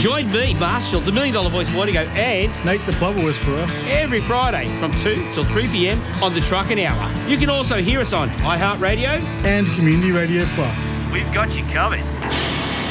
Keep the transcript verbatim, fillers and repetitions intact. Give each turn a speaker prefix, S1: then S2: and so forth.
S1: Join me, Marshall, the Million Dollar Voice Morning Go, and
S2: Nate the Plover Whisperer
S1: every Friday from two till three p.m. on the Trucking Hour. You can also hear us on iHeartRadio
S2: and Community Radio Plus.
S1: We've got you covered.